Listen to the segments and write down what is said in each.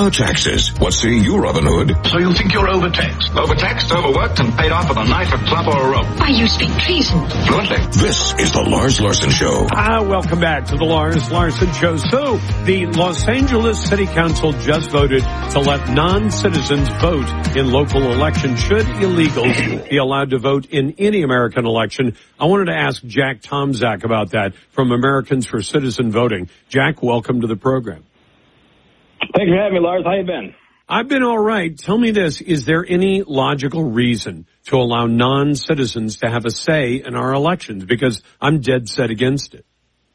about taxes. What say you, Robin Hood? So you think you're overtaxed? Overtaxed, overworked, and paid off with a knife, a club, or a rope. Why, you speak treason. Fluently. This is the Lars Larson Show. Welcome back to the Lars Larson Show. So, the Los Angeles City Council just voted to let non-citizens vote in local elections. Should illegals be allowed to vote in any American election? I wanted to ask Jack Tomczak about that from Americans for Citizen Voting. Jack, welcome to the program. Thanks for having me, Lars. How you been? I've been all right. Tell me this. Is there any logical reason to allow non-citizens to have a say in our elections? Because I'm dead set against it.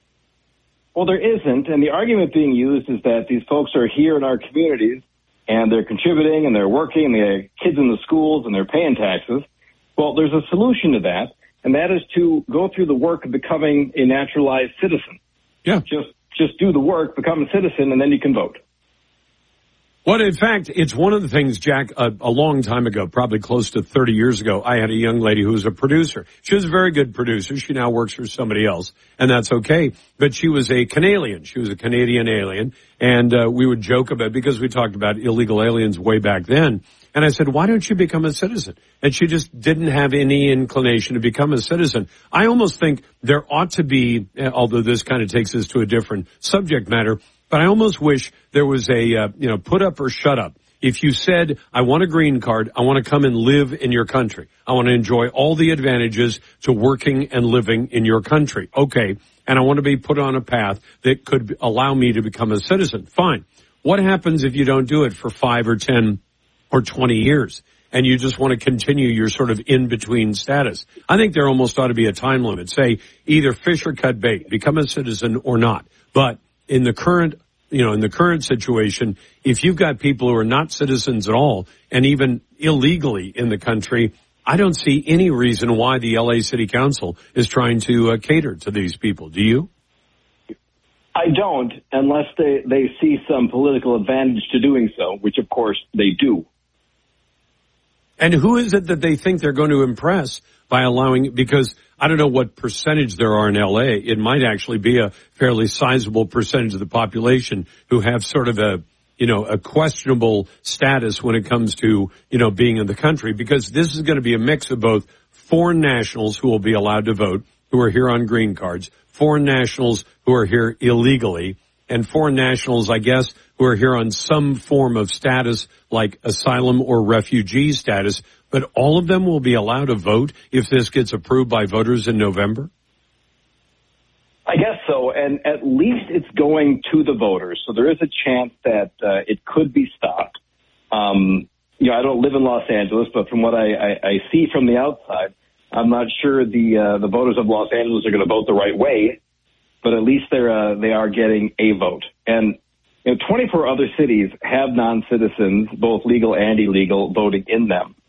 Well, there isn't. And the argument being used is that these folks are here in our communities and they're contributing and they're working and they have kids in the schools and they're paying taxes. Well, there's a solution to that, and that is to go through the work of becoming a naturalized citizen. Yeah. Just do the work, become a citizen, and then you can vote. Well, in fact, it's one of the things, Jack, a long time ago, probably close to 30 years ago, I had a young lady who was a producer. She was a very good producer. She now works for somebody else, and that's okay. But she was a Canadian. She was a Canadian alien, and we would joke about it because we talked about illegal aliens way back then. And I said, why don't you become a citizen? And she just didn't have any inclination to become a citizen. I almost think there ought to be, although this kind of takes us to a different subject matter, but I almost wish there was a, put up or shut up. If you said, I want a green card, I want to come and live in your country. I want to enjoy all the advantages to working and living in your country. Okay. And I want to be put on a path that could allow me to become a citizen. Fine. What happens if you don't do it for 5 or 10 or 20 years and you just want to continue your sort of in-between status? I think there almost ought to be a time limit. Say either fish or cut bait, become a citizen or not. But in the current situation, if you've got people who are not citizens at all and even illegally in the country, I don't see any reason why the LA City Council is trying to cater to these people. Do you? I don't, unless they see some political advantage to doing so, which of course they do. And who is it that they think they're going to impress by allowing, because I don't know what percentage there are in L.A. It might actually be a fairly sizable percentage of the population who have sort of a questionable status when it comes to, being in the country, because this is going to be a mix of both foreign nationals who will be allowed to vote, who are here on green cards, foreign nationals who are here illegally, and foreign nationals, I guess, who are here on some form of status like asylum or refugee status, but all of them will be allowed to vote if this gets approved by voters in November? I guess so, and at least it's going to the voters, so there is a chance that it could be stopped. I don't live in Los Angeles, but from what I see from the outside, I'm not sure the voters of Los Angeles are going to vote the right way, but at least they are getting a vote. And 24 other cities have non-citizens, both legal and illegal, voting in them.